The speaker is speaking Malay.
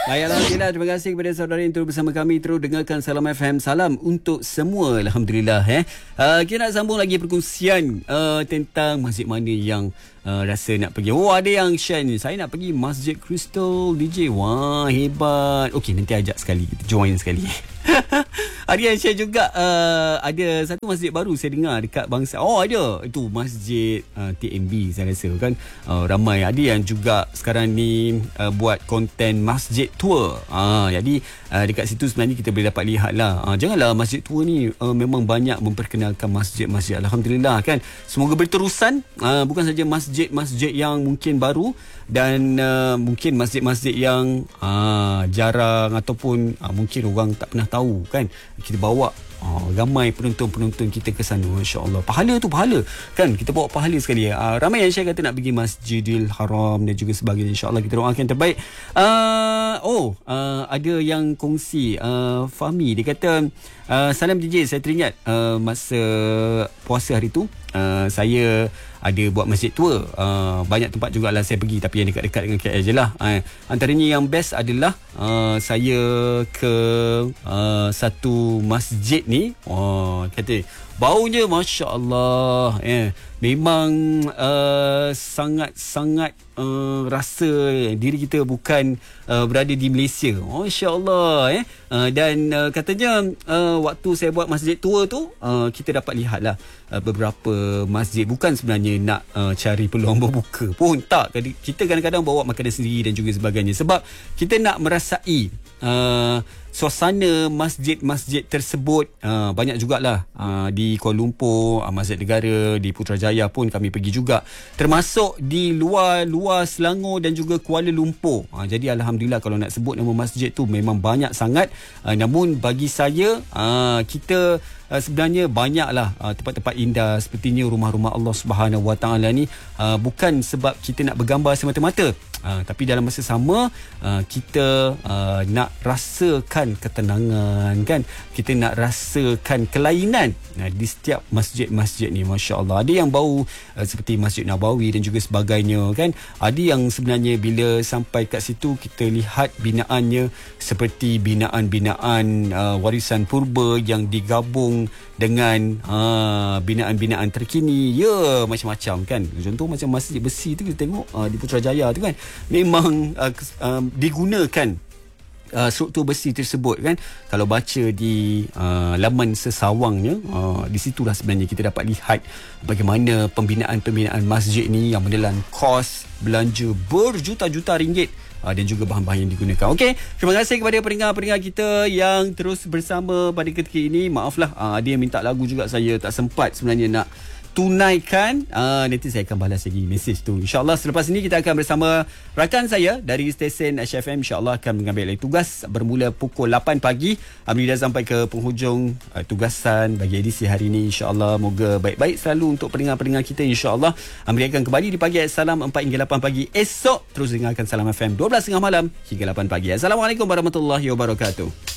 Baiklah, okeylah. Terima kasih kepada saudara yang terus bersama kami. Terus dengarkan Salam FM. Salam untuk semua. Alhamdulillah. Kita nak sambung lagi perkongsian tentang masjid mana yang rasa nak pergi. Oh, ada yang share ni, saya nak pergi Masjid Crystal DJ. Wah, hebat. Okey, nanti ajak sekali, kita join sekali. Ada yang share juga, ada satu masjid baru saya dengar dekat Bangsa. Oh, ada. Itu Masjid TMB saya rasa kan. Ramai. Ada yang juga sekarang ni buat konten masjid tour. Jadi dekat situ sebenarnya kita boleh dapat lihat lah. Janganlah masjid tour ni memang banyak memperkenalkan masjid-masjid. Alhamdulillah kan. Semoga berterusan. Bukan saja masjid-masjid yang mungkin baru dan mungkin masjid-masjid yang jarang ataupun mungkin orang tak pernah tahu kan. Kita bawa ramai penonton-penonton kita ke sana. Masya-Allah. Pahala tu pahala kan. Kita bawa pahala sekali. Ramai yang saya kata nak pergi Masjidil Haram dan juga sebagainya. Insya-Allah kita doakan terbaik. Ada yang kongsi Fahmi, dia kata salam DJ, saya teringat masa puasa hari tu saya ada buat masjid tour. Banyak tempat jugalah saya pergi, tapi yang dekat-dekat dengan KL je lah. Antaranya yang best adalah saya ke satu masjid ni. Kata baunya Masya Allah, memang sangat-sangat rasa diri kita bukan berada di Malaysia. Masya Allah. Dan katanya waktu saya buat masjid tour tu, kita dapat lihatlah beberapa masjid. Bukan sebenarnya nak cari peluang berbuka pun, tak. Kita kadang-kadang bawa makanan sendiri dan juga sebagainya, sebab kita nak merasai suasana masjid-masjid tersebut. Banyak jugalah di Kuala Lumpur, Masjid Negara, di Putrajaya pun kami pergi juga, termasuk di luar Selangor dan juga Kuala Lumpur. Jadi Alhamdulillah, kalau nak sebut nama masjid tu memang banyak sangat. Namun bagi saya, kita sebenarnya banyaklah tempat-tempat indah sepertinya rumah-rumah Allah Subhanahu Wa Taala ni, bukan sebab kita nak bergambar semata-mata, tapi dalam masa sama kita nak rasakan ketenangan kan, kita nak rasakan kelainan di setiap masjid-masjid ni. Masya Allah. Ada yang bau seperti Masjid Nabawi dan juga sebagainya kan. Ada yang sebenarnya bila sampai kat situ kita lihat binaannya seperti binaan-binaan warisan purba yang digabung dengan binaan-binaan terkini. Ya, macam-macam kan. Contoh macam Masjid Besi tu, kita tengok di Putrajaya tu kan, memang digunakan struktur besi tersebut kan. Kalau baca di laman sesawangnya, di situlah sebenarnya kita dapat lihat bagaimana pembinaan masjid ni yang menelan kos belanja berjuta-juta ringgit dan juga bahan-bahan yang digunakan. Okey, terima kasih kepada pendengar-pendengar kita yang terus bersama pada ketika ini. Maaflah, ada yang minta lagu juga, saya tak sempat sebenarnya nak tunaikan. Nanti saya akan balas lagi mesej tu. InsyaAllah selepas ini kita akan bersama rakan saya dari stesen HFM. InsyaAllah akan mengambil alih tugas bermula pukul 8 pagi. Alhamdulillah sampai ke penghujung tugasan bagi edisi hari ini. InsyaAllah moga baik-baik selalu untuk pendengar-pendengar kita. InsyaAllah Amri akan kembali di pagi Salam 4 hingga 8 pagi esok. Terus dengarkan Salam FM 12.30 malam hingga 8 pagi. Assalamualaikum warahmatullahi wabarakatuh.